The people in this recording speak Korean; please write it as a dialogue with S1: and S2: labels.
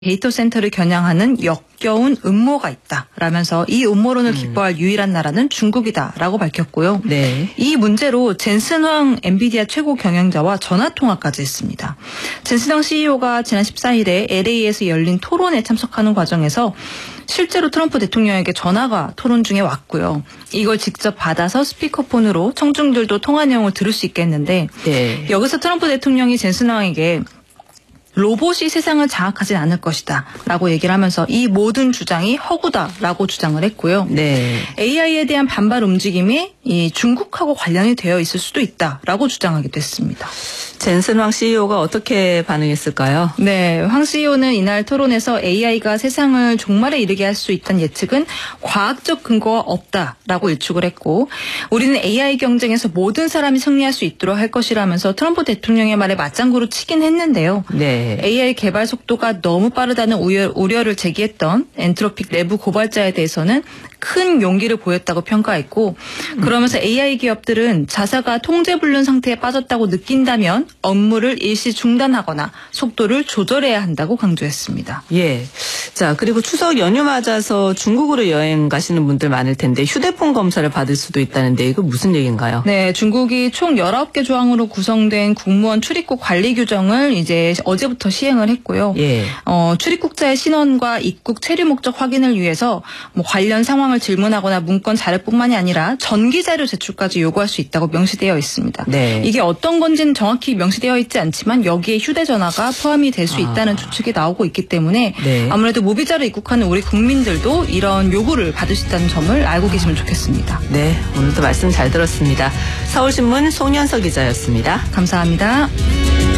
S1: 데이터 센터를 겨냥하는 역겨운 음모가 있다라면서 이 음모론을 기뻐할 유일한 나라는 중국이다라고 밝혔고요.
S2: 네.
S1: 이 문제로 젠슨 황 엔비디아 최고 경영자와 전화통화까지 했습니다. 젠슨 황 CEO가 지난 14일에 LA에서 열린 토론에 참석하는 과정에서 실제로 트럼프 대통령에게 전화가 토론 중에 왔고요. 이걸 직접 받아서 스피커폰으로 청중들도 통화 내용을 들을 수 있게 했는데
S2: 네.
S1: 여기서 트럼프 대통령이 젠슨 황에게 로봇이 세상을 장악하진 않을 것이다 라고 얘기를 하면서 이 모든 주장이 허구다라고 주장을 했고요.
S2: 네.
S1: AI에 대한 반발 움직임이 이 중국하고 관련이 되어 있을 수도 있다라고 주장하기도 했습니다.
S2: 젠슨 황 CEO가 어떻게 반응했을까요?
S1: 네, 황 CEO는 이날 토론에서 AI가 세상을 종말에 이르게 할 수 있다는 예측은 과학적 근거가 없다라고 일축을 했고 우리는 AI 경쟁에서 모든 사람이 승리할 수 있도록 할 것이라면서 트럼프 대통령의 말에 맞장구로 치긴 했는데요.
S2: 네.
S1: AI 개발 속도가 너무 빠르다는 우려를 제기했던 엔트로픽 내부 고발자에 대해서는 큰 용기를 보였다고 평가했고 그러면서 AI 기업들은 자사가 통제불능 상태에 빠졌다고 느낀다면 업무를 일시 중단하거나 속도를 조절해야 한다고 강조했습니다.
S2: 예. 자, 그리고 추석 연휴 맞아서 중국으로 여행 가시는 분들 많을 텐데 휴대폰 검사를 받을 수도 있다는데 이거 무슨 얘기인가요?
S1: 네, 중국이 총 19개 조항으로 구성된 국무원 출입국 관리 규정을 이제 어제부터 시행을 했고요.
S2: 예.
S1: 출입국자의 신원과 입국 체류 목적 확인을 위해서 관련 상황을 질문하거나 문건 자료뿐만이 아니라 전기 자료 제출까지 요구할 수 있다고 명시되어 있습니다.
S2: 네.
S1: 이게 어떤 건지는 정확히 명시되어 있지 않지만 여기에 휴대전화가 포함이 될 수 있다는 추측이 나오고 있기 때문에
S2: 네.
S1: 아무래도 무비자로 입국하는 우리 국민들도 이런 요구를 받을 수 있다는 점을 알고 계시면 좋겠습니다.
S2: 네, 오늘도 말씀 잘 들었습니다. 서울신문 송현석 기자였습니다.
S1: 감사합니다.